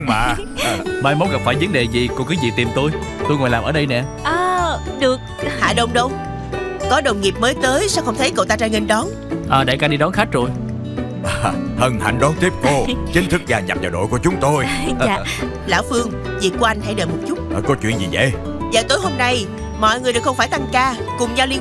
mà. Mai mốt gặp phải vấn đề gì cô cứ việc tìm tôi ngồi làm ở đây nè. Được. Hạ Đông đâu? Có đồng nghiệp mới tới, sao không thấy cậu ta ra nghênh đón? Đại ca đi đón khách rồi. Hân hạnh đón tiếp cô, chính thức gia nhập vào đội của chúng tôi. Dạ. Lão Phương, việc của anh hãy đợi một chút. Có chuyện gì vậy? Vào tối hôm nay mọi người đều không phải tăng ca, cùng nhau liên